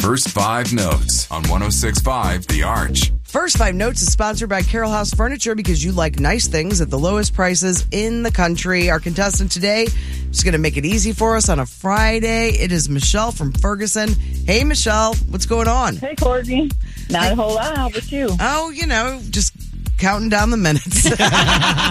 First 5 Notes on 106.5 The Arch. First 5 Notes is sponsored by Carroll House Furniture because you like nice things at the lowest prices in the country. Our contestant today is going to make it easy for us on a Friday. It is Michelle from Ferguson. Hey, Michelle, what's going on? Hey, Courtney. Not a whole lot. How about you? Oh, just counting down the minutes.